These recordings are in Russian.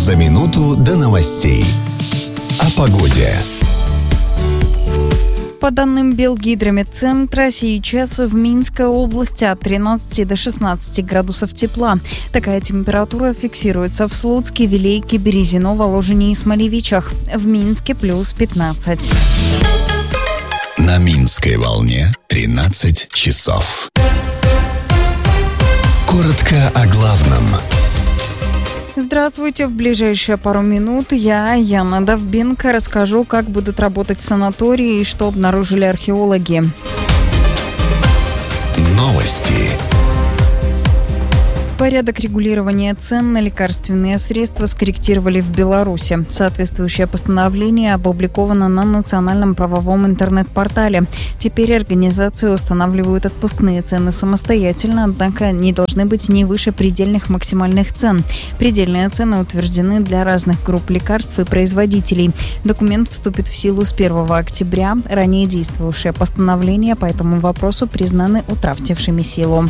За минуту до новостей. О погоде. По данным Белгидрометцентра, сейчас в Минской области от 13 до 16 градусов тепла. Такая температура фиксируется в Слуцке, Вилейке, Березино, Воложине и Смолевичах. В Минске плюс 15. На Минской волне 13 часов. Коротко о главном. Здравствуйте. В ближайшие пару минут я, Яна Довбенко, расскажу, как будут работать санатории и что обнаружили археологи. Новости. Порядок регулирования цен на лекарственные средства скорректировали в Беларуси. Соответствующее постановление опубликовано на национальном правовом интернет-портале. Теперь организации устанавливают отпускные цены самостоятельно, однако не должны быть не выше предельных максимальных цен. Предельные цены утверждены для разных групп лекарств и производителей. Документ вступит в силу с 1 октября. Ранее действовавшие постановления по этому вопросу признаны утратившими силу.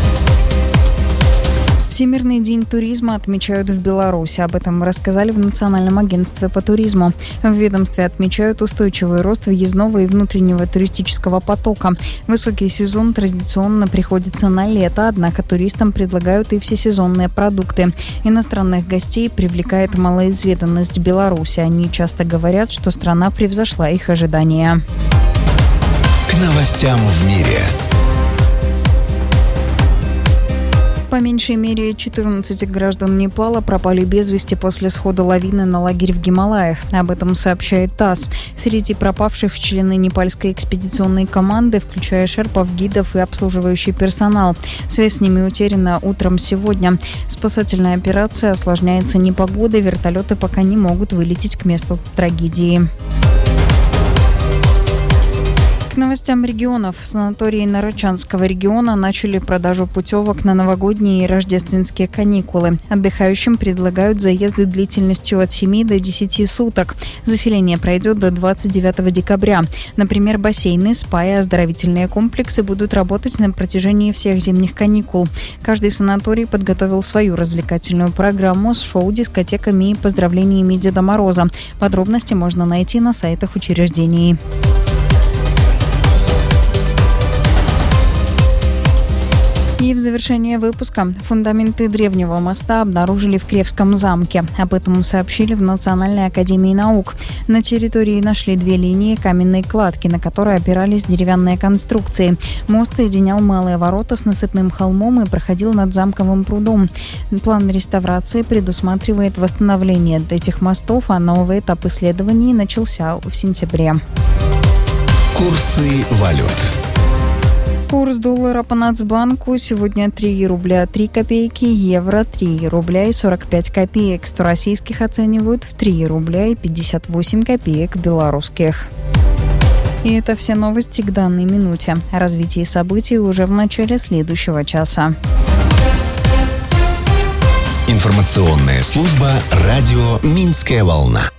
Всемирный день туризма отмечают в Беларуси. Об этом рассказали в Национальном агентстве по туризму. В ведомстве отмечают устойчивый рост въездного и внутреннего туристического потока. Высокий сезон традиционно приходится на лето, однако туристам предлагают и всесезонные продукты. Иностранных гостей привлекает малоизведанность Беларуси. Они часто говорят, что страна превзошла их ожидания. К новостям в мире. По меньшей мере 14 граждан Непала пропали без вести после схода лавины на лагерь в Гималаях. Об этом сообщает ТАСС. Среди пропавших члены непальской экспедиционной команды, включая шерпов, гидов и обслуживающий персонал. Связь с ними утеряна утром сегодня. Спасательная операция осложняется непогодой. Вертолеты пока не могут вылететь к месту трагедии. К новостям регионов. Санатории Нарочанского региона начали продажу путевок на новогодние и рождественские каникулы. Отдыхающим предлагают заезды длительностью от 7 до 10 суток. Заселение пройдет до 29 декабря. Например, бассейны, спа и оздоровительные комплексы будут работать на протяжении всех зимних каникул. Каждый санаторий подготовил свою развлекательную программу с шоу, дискотеками и поздравлениями Деда Мороза. Подробности можно найти на сайтах учреждений. И в завершение выпуска. Фундаменты древнего моста обнаружили в Кревском замке. Об этом сообщили в Национальной академии наук. На территории нашли 2 линии каменной кладки, на которые опирались деревянные конструкции. Мост соединял малые ворота с насыпным холмом и проходил над замковым прудом. План реставрации предусматривает восстановление этих мостов, а новый этап исследований начался в сентябре. Курсы валют. Курс доллара по Нацбанку сегодня 3 рубля 3 копейки, евро 3 рубля и 45 копеек. 100 российских оценивают в 3 рубля и 58 копеек белорусских. И это все новости к данной минуте. О развитии событий уже в начале следующего часа. Информационная служба «Радио Минская волна».